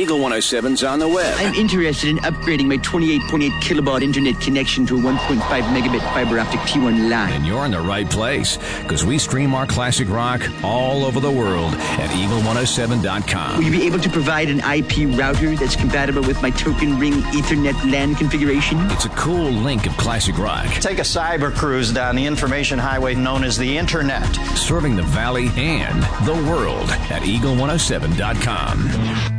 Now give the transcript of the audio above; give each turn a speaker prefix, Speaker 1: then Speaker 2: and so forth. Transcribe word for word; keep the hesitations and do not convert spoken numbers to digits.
Speaker 1: Eagle one oh seven's on the web.
Speaker 2: I'm interested in upgrading my twenty-eight point eight kilobaud internet connection to a one point five megabit fiber optic T one line.
Speaker 3: And you're in the right place, because we stream our classic rock all over the world at eagle one oh seven dot com.
Speaker 2: Will you be able to provide an I P router that's compatible with my Token Ring Ethernet LAN configuration?
Speaker 3: It's a cool link of classic rock.
Speaker 4: Take a cyber cruise down the information highway known as the Internet.
Speaker 3: Serving the Valley and the world at eagle one oh seven dot com.